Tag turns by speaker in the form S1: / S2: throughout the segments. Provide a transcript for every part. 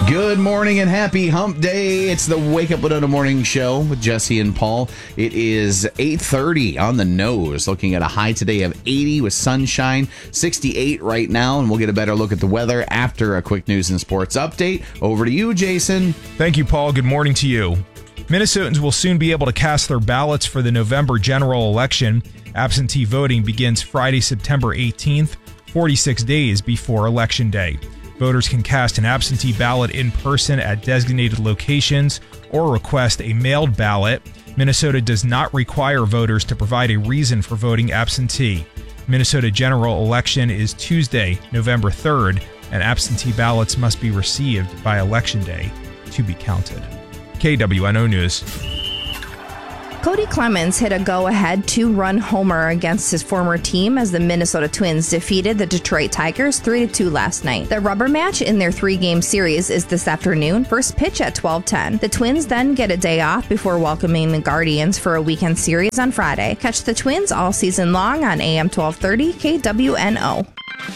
S1: Good morning and happy hump day. It's the Wake Up Winona Morning Show with Jesse and Paul. It is 8:30 on the nose, looking at a high today of 80 with sunshine, 68 right now, and we'll get a better look at the weather after a quick news and sports update. Over to you, Jason.
S2: Thank you, Paul. Good morning to you. Minnesotans will soon be able to cast their ballots for the November general election. Absentee voting begins Friday, September 18th, 46 days before Election Day. Voters can cast an absentee ballot in person at designated locations or request a mailed ballot. Minnesota does not require voters to provide a reason for voting absentee. Minnesota general election is Tuesday, November 3rd, and absentee ballots must be received by Election Day to be counted. KWNO News.
S3: Cody Clemens hit a go-ahead two-run homer against his former team as the Minnesota Twins defeated the Detroit Tigers 3-2 last night. The rubber match in their three-game series is this afternoon, first pitch at 12:10. The Twins then get a day off before welcoming the Guardians for a weekend series on Friday. Catch the Twins all season long on AM 1230 KWNO.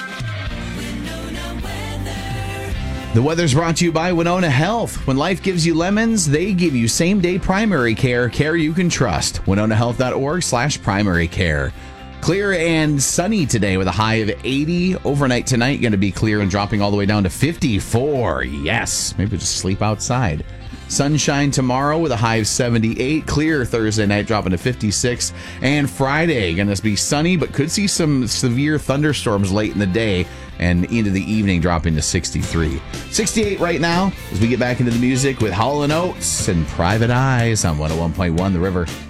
S1: The weather's brought to you by Winona Health. When life gives you lemons, they give you same-day primary care you can trust. WinonaHealth.org/primary care. Clear and sunny today with a high of 80. Overnight tonight, going to be clear and dropping all the way down to 54. Yes, maybe just sleep outside. Sunshine tomorrow with a high of 78. Clear Thursday night dropping to 56. And Friday going to be sunny, but could see some severe thunderstorms late in the day and into the evening dropping to 63. 68 right now as we get back into the music with Hall & Oates and Private Eyes on 101.1 The River.